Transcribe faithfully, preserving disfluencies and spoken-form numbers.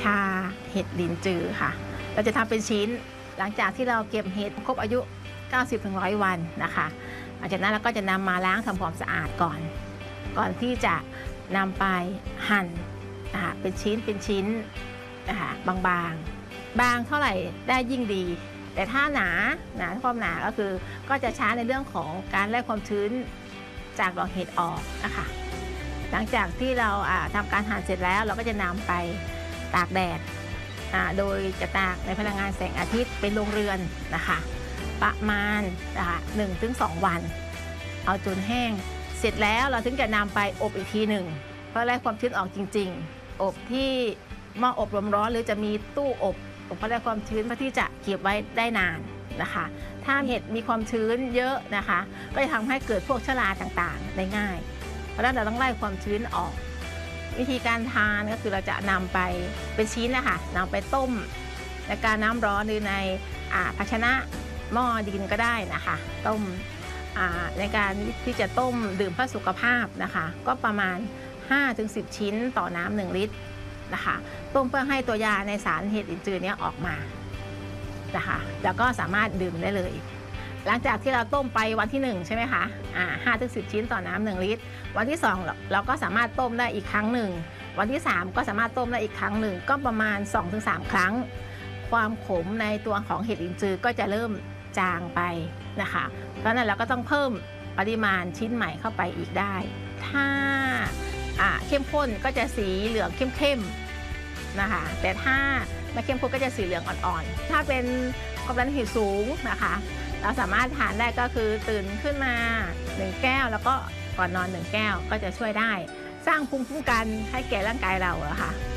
ชาเห็ดลินจือค่ะเราจะทำเป็นชิ้นหลังจากที่เราเก็บเห็ดครบอายุ เก้าสิบถึงหนึ่งร้อย วันนะคะหลังจากนั้นเราก็จะนำมาล้างทำความสะอาดก่อนก่อนที่จะนำไปหั่นนะคะเป็นชิ้นเป็นชิ้นนะคะบางๆบางเท่าไหร่ได้ยิ่งดีแต่ถ้าหนาหนาความหนาก็คือก็จะช้าในเรื่องของการไล่ความชื้นจากดอกเห็ดออกนะคะหลังจากที่เราทำการหั่นเสร็จแล้วเราก็จะนำไปตากแดดโดยจะตากในพลังงานแสงอาทิตย์เป็นโรงเรือนนะคะประมาณนะคะหนึ่งถึงสองวันเอาจนแห้งเสร็จแล้วเราถึงจะนำไปอบอีกทีหนึ่งเพื่อไล่ความชื้นออกจริงๆอบที่หม้ออบลมร้อนหรือจะมีตู้อบอบเพื่อไล่ความชื้นเพื่อที่จะเก็บไว้ได้นานนะคะถ้าเห็ดมีความชื้นเยอะนะคะก็จะทำให้เกิดพวกชราต่างๆได้ง่ายเพราะฉะนั้นเราต้องไล่ความชื้นออกวิธีการทานก็คือเราจะนำไปเป็นชิ้นนะคะนำไปต้มในการน้ำร้อนหรือในภาชนะหม้อดินก็ได้นะคะต้มในการที่จะต้มดื่มเพื่อสุขภาพนะคะก็ประมาณ ห้าถึงสิบ ชิ้นต่อน้ำหนึ่งลิตรนะคะต้มเพื่อให้ตัวยาในสารเห็ดลินจือนี้ออกมานะคะแล้วก็สามารถดื่มได้เลยหลังจากที่เราต้มไปวันที่หนึ่งใช่ไหมคะอ่าห้าถึงสิบ ชิ้นต่อน้ำหนึ่งลิตรวันที่สองเราก็สามารถต้มได้อีกครั้งหนึ่งวันที่สามก็สามารถต้มได้อีกครั้งหนึ่งก็ประมาณ สองถึงสาม ครั้งความขมในตัวของเห็ดลินจือก็จะเริ่มจางไปนะคะเพราะนั้นเราก็ต้องเพิ่มปริมาณชิ้นใหม่เข้าไปอีกได้ถ้าเข้มข้นก็จะสีเหลืองเข้มๆนะคะแต่ถ้าไม่เข้มข้นก็จะสีเหลืองอ่อนๆถ้าเป็นความดันโลหิตสูงนะคะเราสามารถทานได้ก็คือตื่นขึ้นมาหนึ่งแก้วแล้วก็ก่อนนอนหนึ่งแก้วก็จะช่วยได้สร้างภูมิคุ้มกันให้แก่ร่างกายเราอะค่ะ